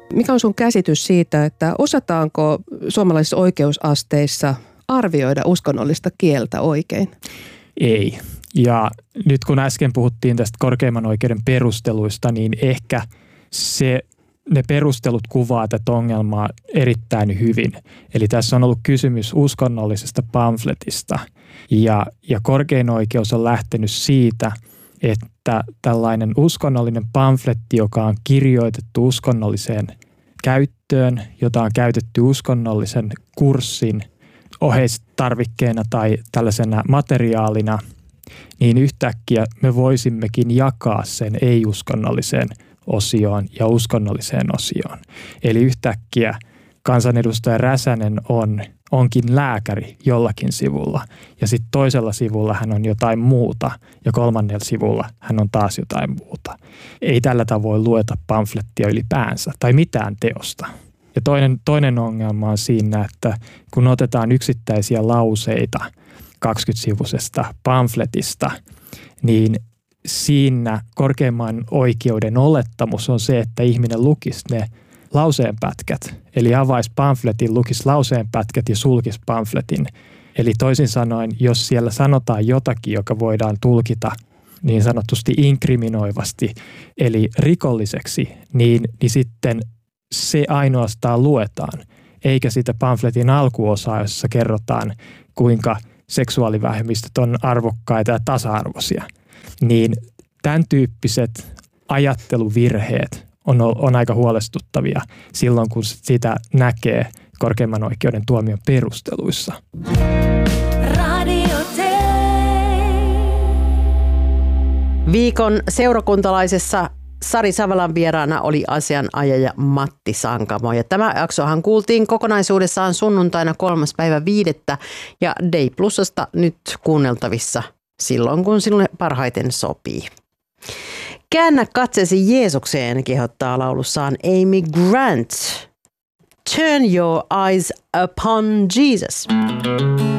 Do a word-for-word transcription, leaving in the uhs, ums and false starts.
Mikä on sun käsitys siitä, että osataanko suomalaisissa oikeusasteissa arvioida uskonnollista kieltä oikein? Ei. Ja nyt kun äsken puhuttiin tästä korkeimman oikeuden perusteluista, niin ehkä se, ne perustelut kuvaa tätä ongelmaa erittäin hyvin. Eli tässä on ollut kysymys uskonnollisesta pamfletista ja, ja korkein oikeus on lähtenyt siitä, että tällainen uskonnollinen pamfletti, joka on kirjoitettu uskonnolliseen käyttöön, jota on käytetty uskonnollisen kurssin oheistarvikkeena tai tällaisena materiaalina, niin yhtäkkiä me voisimmekin jakaa sen ei-uskonnolliseen osioon ja uskonnolliseen osioon. Eli yhtäkkiä kansanedustaja Räsänen on, onkin lääkäri jollakin sivulla ja sitten toisella sivulla hän on jotain muuta ja kolmannella sivulla hän on taas jotain muuta. Ei tällä tavoin lueta pamflettia ylipäänsä tai mitään teosta. Ja toinen, toinen ongelma on siinä, että kun otetaan yksittäisiä lauseita kaksikymmentä-sivuisesta pamfletista, niin siinä korkeimman oikeuden olettamus on se, että ihminen lukisi ne lauseenpätkät. Eli avaisi pamfletin, lukisi lauseenpätkät ja sulkisi pamfletin. Eli toisin sanoen, jos siellä sanotaan jotakin, joka voidaan tulkita niin sanotusti inkriminoivasti, eli rikolliseksi, niin, niin sitten se ainoastaan luetaan, eikä sitä pamfletin alkuosaa, jossa kerrotaan, kuinka seksuaalivähemmistöt on arvokkaita ja tasa-arvoisia. Niin tämän tyyppiset ajatteluvirheet on, on aika huolestuttavia silloin, kun sitä näkee korkeimman oikeuden tuomion perusteluissa. Viikon seurakuntalaisessa Sari Savalan vieraana oli asianajaja Matti Sankamo. Ja tämä jaksohan kuultiin kokonaisuudessaan sunnuntaina kolmas päivä viidettä ja Day Plusasta nyt kuunneltavissa silloin, kun sinulle parhaiten sopii. Käännä katseesi Jeesukseen, kehottaa laulussaan Amy Grant. Turn your eyes upon Jesus.